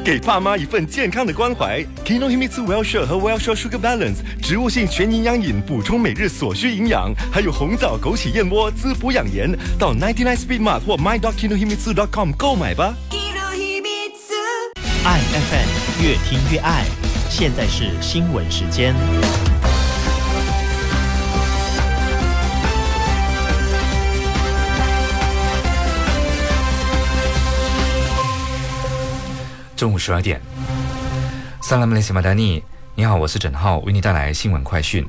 给爸妈一份健康的关怀。Kinohimitsu Well-Share 和 Well-Share Sugar Balance 植物性全营养饮，补充每日所需营养，还有红枣、枸杞、燕窝滋补养颜。到99 Speed Mart 或 my.kinohimitsu.com 购买吧。 爱 FM 越听越爱，现在是新闻时间。 中午12点，萨拉姆雷西马达尼，你好，我是沈浩，为你带来新闻快讯。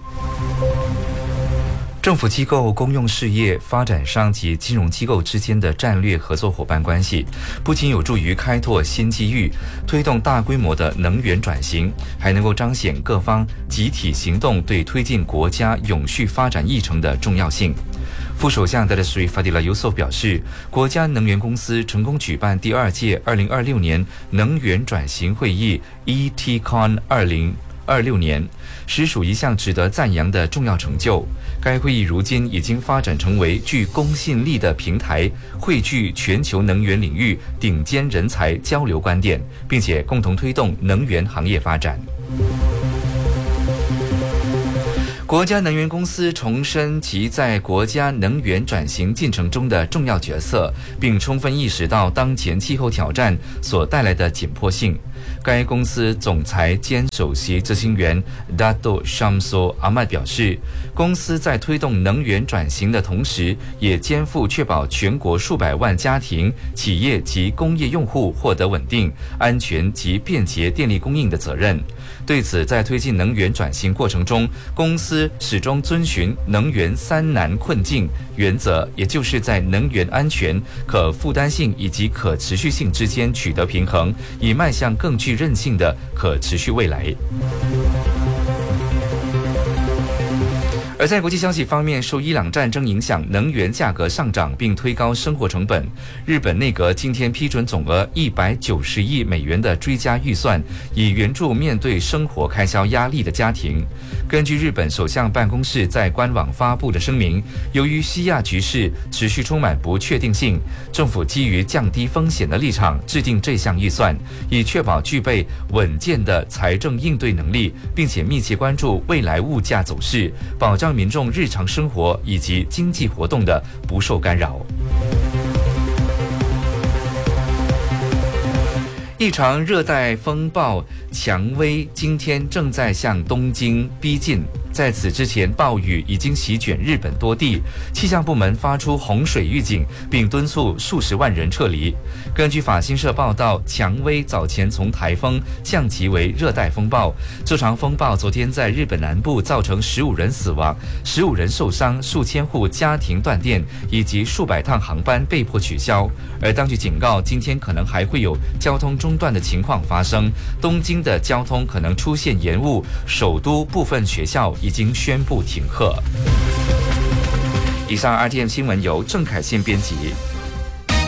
政府机构、公用事业、发展商及金融机构之间的战略合作伙伴关系，不仅有助于开拓新机遇，推动大规模的能源转型，还能够彰显各方集体行动对推进国家永续发展议程的重要性。副首相德勒斯瑞法迪拉尤索表示，国家能源公司成功举办第2届2026年能源转型会议 ETCON 2026年，实属一项值得赞扬的重要成就。该会议如今已经发展成为具公信力的平台，汇聚全球能源领域顶尖人才交流观点，并且共同推动能源行业发展。国家能源公司重申其在国家能源转型进程中的重要角色，并充分意识到当前气候挑战所带来的紧迫性。该公司总裁兼首席执行员 Dato Shamsul Ahmad 表示，公司在推动能源转型的同时，也肩负确保全国数百万家庭、企业及工业用户获得稳定、安全及便捷电力供应的责任。对此，在推进能源转型过程中，公司始终遵循能源3难困境原则，也就是在能源安全、可负担性以及可持续性之间取得平衡，以迈向更具韧性的可持续未来。而在国际消息方面，受伊朗战争影响，能源价格上涨并推高生活成本。日本内阁今天批准总额190亿美元的追加预算，以援助面对生活开销压力的家庭。根据日本首相办公室在官网发布的声明，由于西亚局势持续充满不确定性，政府基于降低风险的立场制定这项预算，以确保具备稳健的财政应对能力，并且密切关注未来物价走势，保障民众日常生活以及经济活动的不受干扰。一场热带风暴蔷薇今天正在向东京逼近，在此之前，暴雨已经席卷日本多地，气象部门发出洪水预警，并敦促数十万人撤离。根据法新社报道，蔷薇早前从台风降级为热带风暴，这场风暴昨天在日本南部造成15人死亡、15人受伤，数千户家庭断电，以及数百趟航班被迫取消。而当局警告，今天可能还会有交通中断的情况发生，东京的交通可能出现延误，首都部分学校已经宣布停课。以上 RTM 新闻由郑凯宪编辑。